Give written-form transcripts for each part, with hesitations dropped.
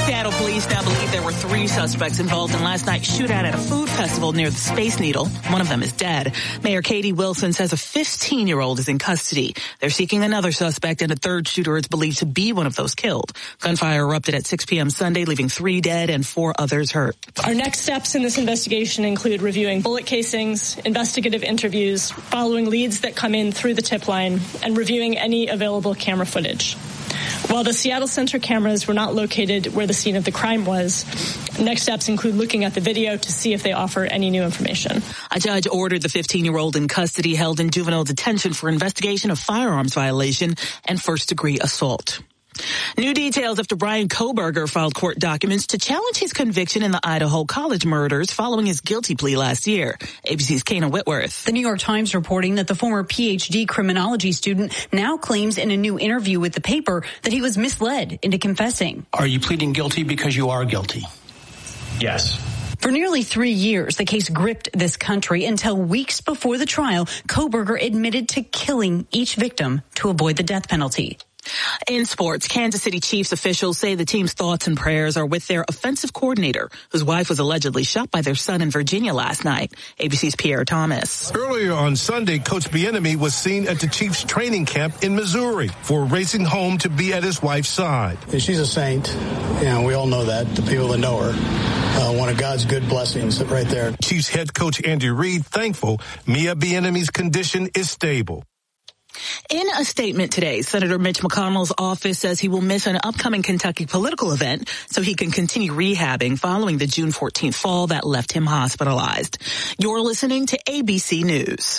Seattle police now believe there were 3 suspects involved in last night's shootout at a food festival near the Space Needle. One of them is dead. Mayor Katie Wilson says a 15-year-old is in custody. They're seeking another suspect, and a third shooter is believed to be one of those killed. Gunfire erupted at 6 p.m. Sunday, leaving 3 dead and 4 others hurt. Our next steps in this investigation include reviewing bullet casings, investigative interviews, following leads that come in through the tip line, and reviewing any available camera footage. While the Seattle Center cameras were not located where the scene of the crime was, next steps include looking at the video to see if they offer any new information. A judge ordered the 15-year-old in custody, held in juvenile detention for investigation of firearms violation and first-degree assault. New details after Bryan Kohberger filed court documents to challenge his conviction in the Idaho College murders following his guilty plea last year. ABC's Kana Whitworth. The New York Times reporting that the former PhD criminology student now claims in a new interview with the paper that he was misled into confessing. Are you pleading guilty because you are guilty? Yes. For nearly 3 years, the case gripped this country until weeks before the trial, Kohberger admitted to killing each victim to avoid the death penalty. In sports, Kansas City Chiefs officials say the team's thoughts and prayers are with their offensive coordinator, whose wife was allegedly shot by their son in Virginia last night. ABC's Pierre Thomas. Earlier on Sunday, Coach Bieniemy was seen at the Chiefs training camp in Missouri for racing home to be at his wife's side. She's a saint. We all know that, the people that know her. One of God's good blessings right there. Chiefs head coach Andy Reid thankful Mia Bieniemy's condition is stable. In a statement today, Senator Mitch McConnell's office says he will miss an upcoming Kentucky political event so he can continue rehabbing following the June 14th fall that left him hospitalized. You're listening to ABC News.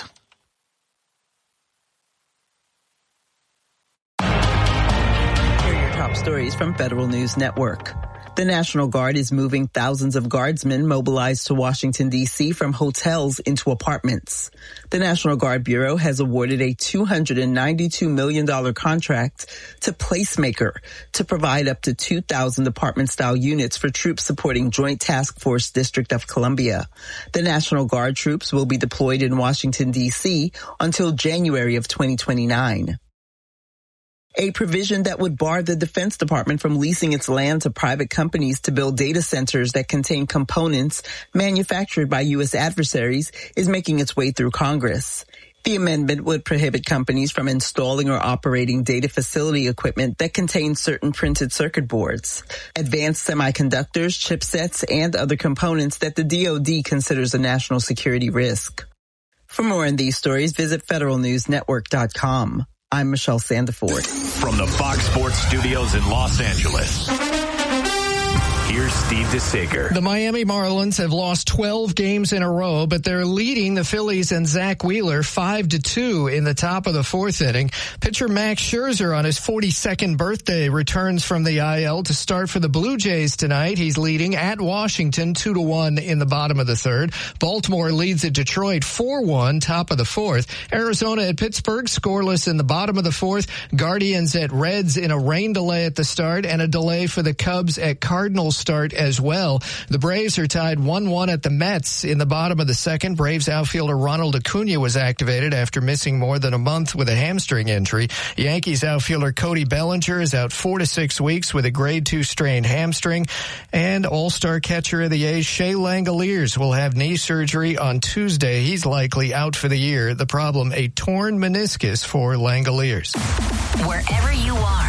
Here are your top stories from Federal News Network. The National Guard is moving thousands of guardsmen mobilized to Washington, D.C. from hotels into apartments. The National Guard Bureau has awarded a $292 million contract to Placemaker to provide up to 2,000 apartment-style units for troops supporting Joint Task Force District of Columbia. The National Guard troops will be deployed in Washington, D.C. until January of 2029. A provision that would bar the Defense Department from leasing its land to private companies to build data centers that contain components manufactured by U.S. adversaries is making its way through Congress. The amendment would prohibit companies from installing or operating data facility equipment that contains certain printed circuit boards, advanced semiconductors, chipsets, and other components that the DoD considers a national security risk. For more on these stories, visit federalnewsnetwork.com. I'm Michelle Sandiford. From the Fox Sports Studios in Los Angeles, here's Steve DeSager. The Miami Marlins have lost 12 games in a row, but they're leading the Phillies and Zach Wheeler 5-2 in the top of the 4th inning. Pitcher Max Scherzer on his 42nd birthday returns from the IL to start for the Blue Jays tonight. He's leading at Washington 2-1 in the bottom of the 3rd. Baltimore leads at Detroit 4-1, top of the 4th. Arizona at Pittsburgh scoreless in the bottom of the 4th. Guardians at Reds in a rain delay at the start and a delay for the Cubs at Cardinals start as well. The Braves are tied 1-1 at the Mets in the bottom of the 2nd. Braves outfielder Ronald Acuna was activated after missing more than a month with a hamstring injury. Yankees outfielder Cody Bellinger is out 4 to 6 weeks with a grade 2 strained hamstring. And all-star catcher of the A's Shea Langoliers will have knee surgery on Tuesday. He's likely out for the year. The problem, a torn meniscus for Langoliers. Wherever you are.